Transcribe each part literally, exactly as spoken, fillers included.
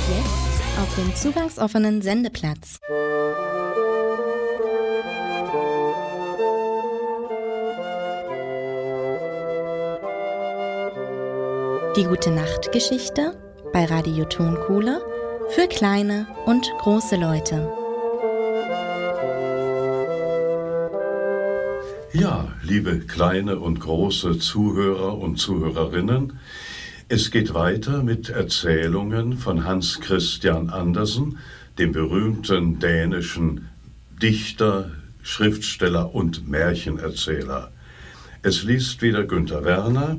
Jetzt auf dem zugangsoffenen Sendeplatz. Die Gute-Nacht-Geschichte bei Radio Tonkohle für kleine und große Leute. Ja, liebe kleine und große Zuhörer und Zuhörerinnen, es geht weiter mit Erzählungen von Hans Christian Andersen, dem berühmten dänischen Dichter, Schriftsteller und Märchenerzähler. Es liest wieder Günther Werner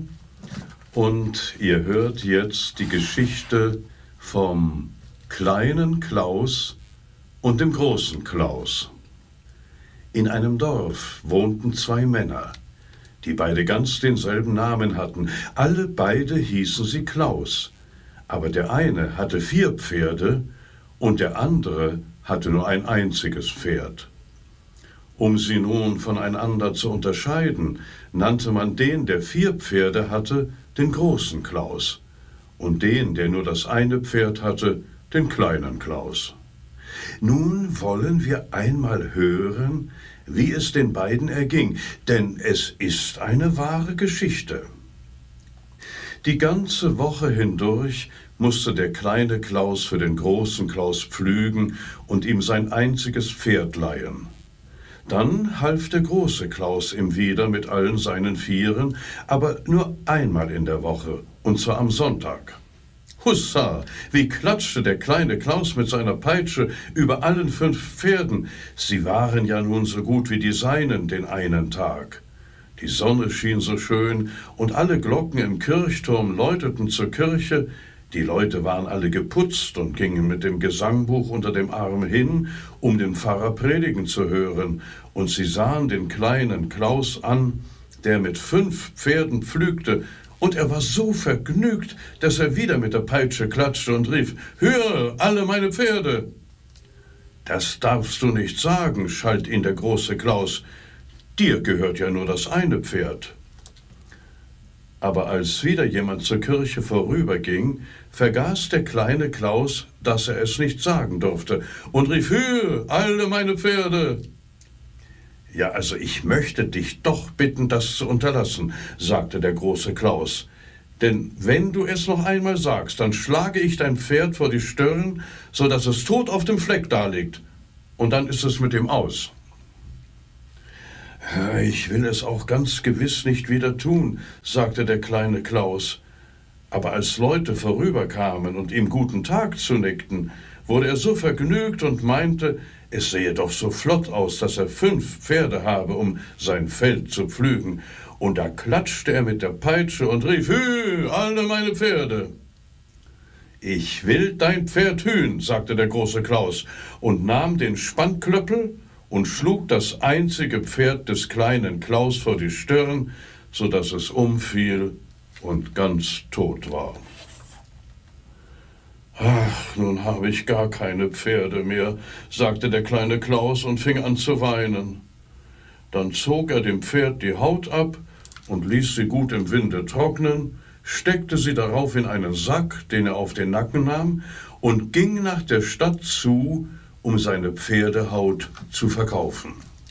und ihr hört jetzt die Geschichte vom kleinen Klaus und dem großen Klaus. In einem Dorf wohnten zwei Männer, die beide ganz denselben Namen hatten. Alle beide hießen sie Klaus, aber der eine hatte vier Pferde und der andere hatte nur ein einziges Pferd. Um sie nun voneinander zu unterscheiden, nannte man den, der vier Pferde hatte, den großen Klaus und den, der nur das eine Pferd hatte, den kleinen Klaus. Nun wollen wir einmal hören, wie es den beiden erging, denn es ist eine wahre Geschichte. Die ganze Woche hindurch musste der kleine Klaus für den großen Klaus pflügen und ihm sein einziges Pferd leihen. Dann half der große Klaus ihm wieder mit allen seinen Vieren, aber nur einmal in der Woche, und zwar am Sonntag. Hussa, wie klatschte der kleine Klaus mit seiner Peitsche über allen fünf Pferden. Sie waren ja nun so gut wie die seinen den einen Tag. Die Sonne schien so schön und alle Glocken im Kirchturm läuteten zur Kirche. Die Leute waren alle geputzt und gingen mit dem Gesangbuch unter dem Arm hin, um den Pfarrer predigen zu hören. Und sie sahen den kleinen Klaus an, der mit fünf Pferden pflügte. Und er war so vergnügt, dass er wieder mit der Peitsche klatschte und rief: »Hör, alle meine Pferde!« »Das darfst du nicht sagen«, schalt ihn der große Klaus. »Dir gehört ja nur das eine Pferd.« Aber als wieder jemand zur Kirche vorüberging, vergaß der kleine Klaus, dass er es nicht sagen durfte, und rief: »Hör, alle meine Pferde!« »Ja, also ich möchte dich doch bitten, das zu unterlassen«, sagte der große Klaus. »Denn wenn du es noch einmal sagst, dann schlage ich dein Pferd vor die Stirn, so dass es tot auf dem Fleck daliegt. Und dann ist es mit ihm aus.« »Ich will es auch ganz gewiss nicht wieder tun«, sagte der kleine Klaus. Aber als Leute vorüberkamen und ihm guten Tag zunickten, wurde er so vergnügt und meinte, es sehe doch so flott aus, dass er fünf Pferde habe, um sein Feld zu pflügen. Und da klatschte er mit der Peitsche und rief: »Hü, alle meine Pferde!« »Ich will dein Pferd hüen«, sagte der große Klaus und nahm den Spannklöppel und schlug das einzige Pferd des kleinen Klaus vor die Stirn, so dass es umfiel und ganz tot war. »Ach, nun habe ich gar keine Pferde mehr«, sagte der kleine Klaus und fing an zu weinen. Dann zog er dem Pferd die Haut ab und ließ sie gut im Winde trocknen, steckte sie darauf in einen Sack, den er auf den Nacken nahm, und ging nach der Stadt zu, um seine Pferdehaut zu verkaufen.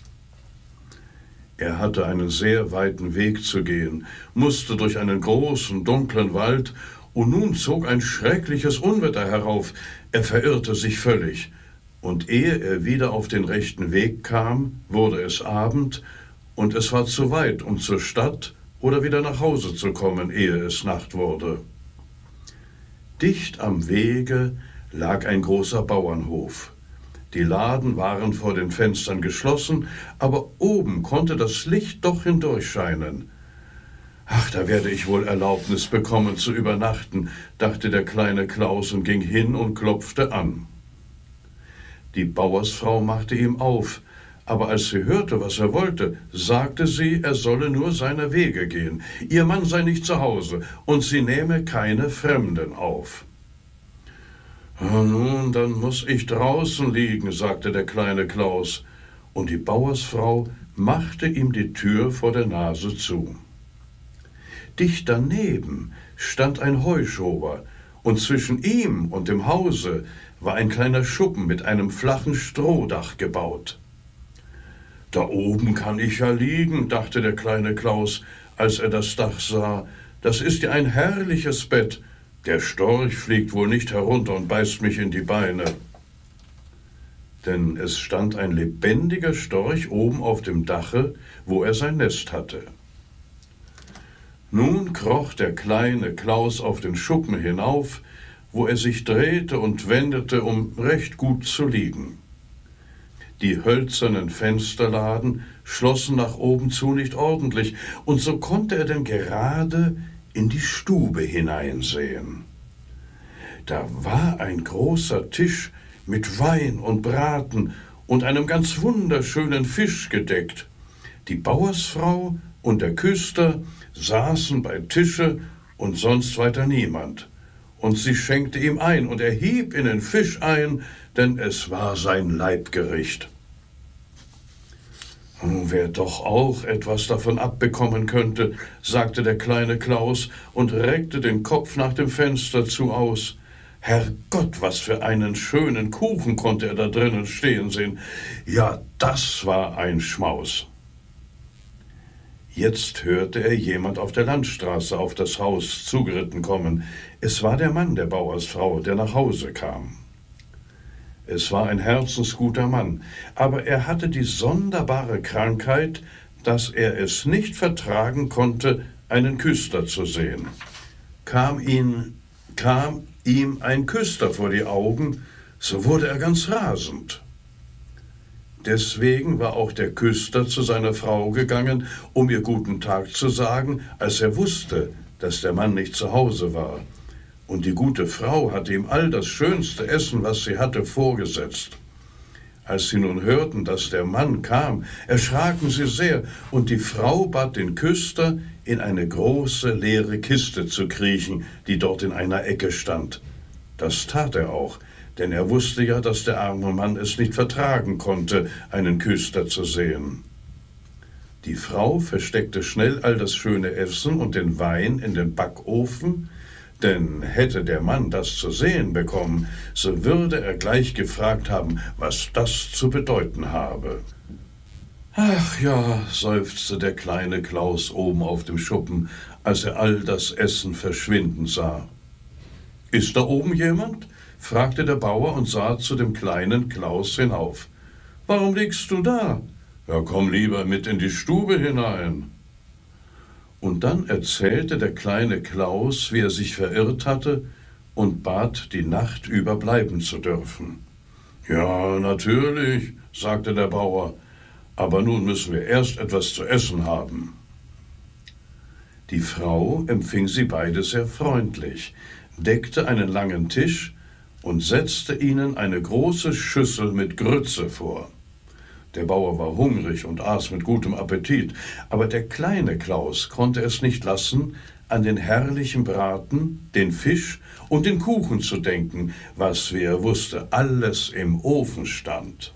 Er hatte einen sehr weiten Weg zu gehen, musste durch einen großen, dunklen Wald, und nun zog ein schreckliches Unwetter herauf. Er verirrte sich völlig. Und ehe er wieder auf den rechten Weg kam, wurde es Abend, und es war zu weit, um zur Stadt oder wieder nach Hause zu kommen, ehe es Nacht wurde. Dicht am Wege lag ein großer Bauernhof. Die Laden waren vor den Fenstern geschlossen, aber oben konnte das Licht doch hindurchscheinen. »Ach, da werde ich wohl Erlaubnis bekommen zu übernachten«, dachte der kleine Klaus und ging hin und klopfte an. Die Bauersfrau machte ihm auf, aber als sie hörte, was er wollte, sagte sie, er solle nur seiner Wege gehen. Ihr Mann sei nicht zu Hause und sie nehme keine Fremden auf. »Nun, dann muss ich draußen liegen«, sagte der kleine Klaus, und die Bauersfrau machte ihm die Tür vor der Nase zu. Dicht daneben stand ein Heuschober, und zwischen ihm und dem Hause war ein kleiner Schuppen mit einem flachen Strohdach gebaut. »Da oben kann ich ja liegen«, dachte der kleine Klaus, als er das Dach sah. »Das ist ja ein herrliches Bett. Der Storch fliegt wohl nicht herunter und beißt mich in die Beine.« Denn es stand ein lebendiger Storch oben auf dem Dache, wo er sein Nest hatte. Nun kroch der kleine Klaus auf den Schuppen hinauf, wo er sich drehte und wendete, um recht gut zu liegen. Die hölzernen Fensterladen schlossen nach oben zu nicht ordentlich, und so konnte er denn gerade in die Stube hineinsehen. Da war ein großer Tisch mit Wein und Braten und einem ganz wunderschönen Fisch gedeckt. Die Bauersfrau und der Küster saßen bei Tische und sonst weiter niemand. Und sie schenkte ihm ein, und er hieb in den Fisch ein, denn es war sein Leibgericht. »Wer doch auch etwas davon abbekommen könnte«, sagte der kleine Klaus und reckte den Kopf nach dem Fenster zu aus. Herrgott, was für einen schönen Kuchen konnte er da drinnen stehen sehen. Ja, das war ein Schmaus. Jetzt hörte er jemand auf der Landstraße auf das Haus zugeritten kommen. Es war der Mann der Bauersfrau, der nach Hause kam. Es war ein herzensguter Mann, aber er hatte die sonderbare Krankheit, dass er es nicht vertragen konnte, einen Küster zu sehen. Kam, ihn, kam ihm ein Küster vor die Augen, so wurde er ganz rasend. Deswegen war auch der Küster zu seiner Frau gegangen, um ihr guten Tag zu sagen, als er wusste, dass der Mann nicht zu Hause war. Und die gute Frau hatte ihm all das schönste Essen, was sie hatte, vorgesetzt. Als sie nun hörten, dass der Mann kam, erschraken sie sehr, und die Frau bat den Küster, in eine große leere Kiste zu kriechen, die dort in einer Ecke stand. Das tat er auch, denn er wusste ja, dass der arme Mann es nicht vertragen konnte, einen Küster zu sehen. Die Frau versteckte schnell all das schöne Essen und den Wein in den Backofen, denn hätte der Mann das zu sehen bekommen, so würde er gleich gefragt haben, was das zu bedeuten habe. »Ach ja«, seufzte der kleine Klaus oben auf dem Schuppen, als er all das Essen verschwinden sah. »Ist da oben jemand?« fragte der Bauer und sah zu dem kleinen Klaus hinauf. »Warum liegst du da? Ja, komm lieber mit in die Stube hinein.« Und dann erzählte der kleine Klaus, wie er sich verirrt hatte, und bat, die Nacht über bleiben zu dürfen. »Ja, natürlich«, sagte der Bauer, »aber nun müssen wir erst etwas zu essen haben.« Die Frau empfing sie beide sehr freundlich, deckte einen langen Tisch und setzte ihnen eine große Schüssel mit Grütze vor. Der Bauer war hungrig und aß mit gutem Appetit, aber der kleine Klaus konnte es nicht lassen, an den herrlichen Braten, den Fisch und den Kuchen zu denken, was, wie er wusste, alles im Ofen stand.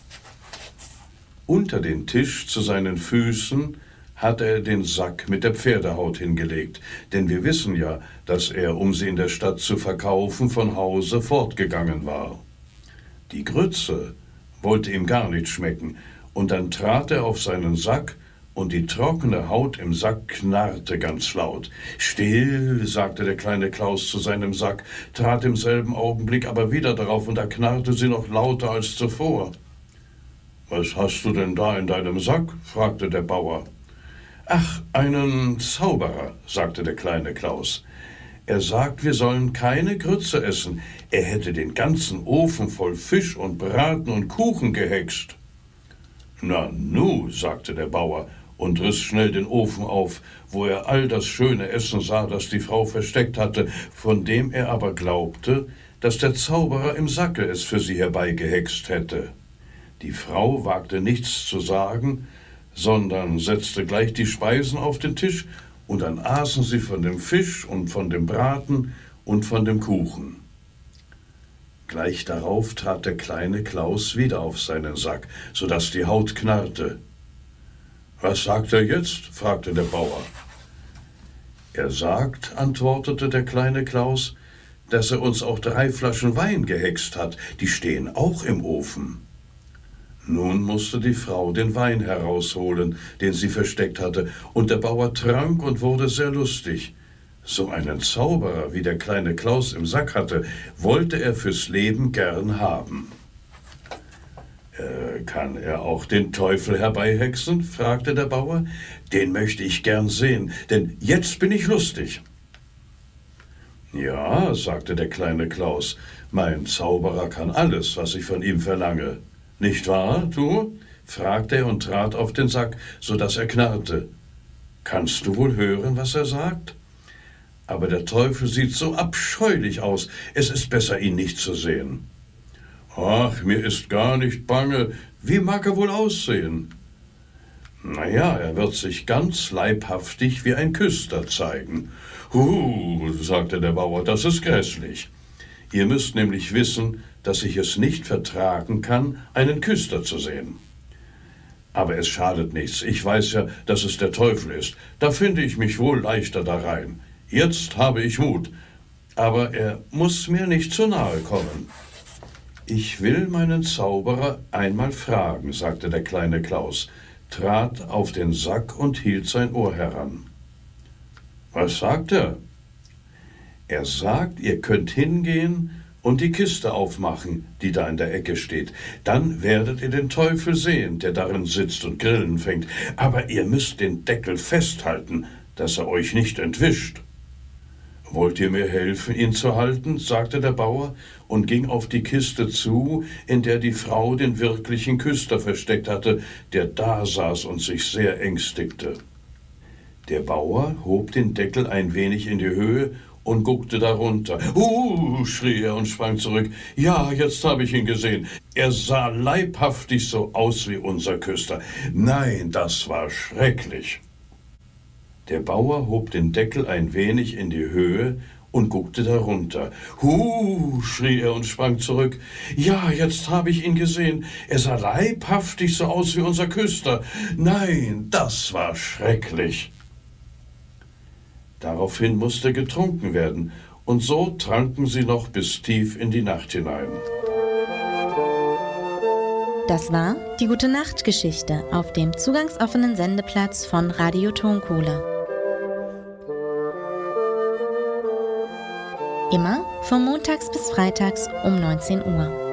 Unter den Tisch zu seinen Füßen hatte er den Sack mit der Pferdehaut hingelegt, denn wir wissen ja, dass er, um sie in der Stadt zu verkaufen, von Hause fortgegangen war. Die Grütze wollte ihm gar nicht schmecken, und dann trat er auf seinen Sack, und die trockene Haut im Sack knarrte ganz laut. »Still«, sagte der kleine Klaus zu seinem Sack, trat im selben Augenblick aber wieder darauf, und da knarrte sie noch lauter als zuvor. »Was hast du denn da in deinem Sack?« fragte der Bauer. »Ach, einen Zauberer«, sagte der kleine Klaus. »Er sagt, wir sollen keine Grütze essen. Er hätte den ganzen Ofen voll Fisch und Braten und Kuchen gehext.« »Na nu«, sagte der Bauer und riss schnell den Ofen auf, wo er all das schöne Essen sah, das die Frau versteckt hatte, von dem er aber glaubte, dass der Zauberer im Sacke es für sie herbeigehext hätte. Die Frau wagte nichts zu sagen, sondern setzte gleich die Speisen auf den Tisch, und dann aßen sie von dem Fisch und von dem Braten und von dem Kuchen. Gleich darauf trat der kleine Klaus wieder auf seinen Sack, so dass die Haut knarrte. »Was sagt er jetzt?« fragte der Bauer. »Er sagt«, antwortete der kleine Klaus, dass er uns auch drei Flaschen Wein gehext hat. Die stehen auch im Ofen. Nun musste die Frau den Wein herausholen, den sie versteckt hatte, und der Bauer trank und wurde sehr lustig. So einen Zauberer, wie der kleine Klaus im Sack hatte, wollte er fürs Leben gern haben. Äh, kann er auch den Teufel herbeihexen? Fragte der Bauer. Den möchte ich gern sehen, denn jetzt bin ich lustig. Ja, sagte der kleine Klaus, mein Zauberer kann alles, was ich von ihm verlange. Nicht wahr, du? Fragte er und trat auf den Sack, so dass er knarrte. Kannst du wohl hören, was er sagt? Aber der Teufel sieht so abscheulich aus, es ist besser, ihn nicht zu sehen. Ach, mir ist gar nicht bange, wie mag er wohl aussehen? Na ja, er wird sich ganz leibhaftig wie ein Küster zeigen. Huh, sagte der Bauer, das ist grässlich. Ihr müsst nämlich wissen, dass ich es nicht vertragen kann, einen Küster zu sehen. Aber es schadet nichts, ich weiß ja, dass es der Teufel ist. Da finde ich mich wohl leichter darein. Jetzt habe ich Mut, aber er muss mir nicht zu nahe kommen. Ich will meinen Zauberer einmal fragen, sagte der kleine Klaus, trat auf den Sack und hielt sein Ohr heran. Was sagt er? Er sagt, ihr könnt hingehen und die Kiste aufmachen, die da in der Ecke steht. Dann werdet ihr den Teufel sehen, der darin sitzt und Grillen fängt. Aber ihr müsst den Deckel festhalten, dass er euch nicht entwischt. Wollt ihr mir helfen, ihn zu halten? Sagte der Bauer und ging auf die Kiste zu, in der die Frau den wirklichen Küster versteckt hatte, der da saß und sich sehr ängstigte. Der Bauer hob den Deckel ein wenig in die Höhe und guckte darunter. »Uh«, schrie er und sprang zurück. »Ja, jetzt habe ich ihn gesehen. Er sah leibhaftig so aus wie unser Küster. Nein, das war schrecklich.« Der Bauer hob den Deckel ein wenig in die Höhe und guckte darunter. »Huh«, schrie er und sprang zurück. »Ja, jetzt habe ich ihn gesehen. Er sah leibhaftig so aus wie unser Küster. Nein, das war schrecklich.« Daraufhin musste getrunken werden, und so tranken sie noch bis tief in die Nacht hinein. Das war die Gute-Nacht-Geschichte auf dem zugangsoffenen Sendeplatz von Radio Tonkohle. Immer von montags bis freitags um neunzehn Uhr.